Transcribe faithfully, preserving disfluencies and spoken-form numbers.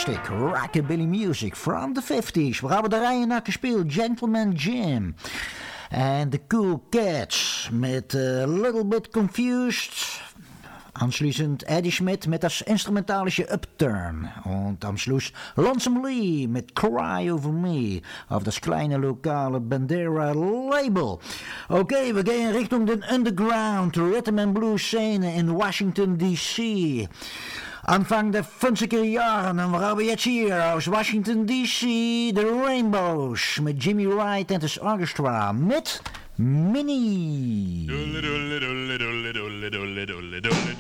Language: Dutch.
Fantastic rockabilly music from the fifties. We hebben de rijen naar gespeeld. Gentleman Jim. En The Cool Cats met A Little Bit Confused. Anschließend Eddie Schmidt mit das instrumentalische Upturn. Und am Schluss Lonesome Lee mit Cry Over Me auf das kleine lokale Bandera Label. Okay, wir gehen Richtung den Underground Rhythm and Blues Szene in Washington D C. Anfang der fünfziger Jahren und wir haben jetzt hier aus Washington D C The Rainbows mit Jimmy Wright and his Orchestra mit Minnie. Little, little, little, little, little, little, little, little.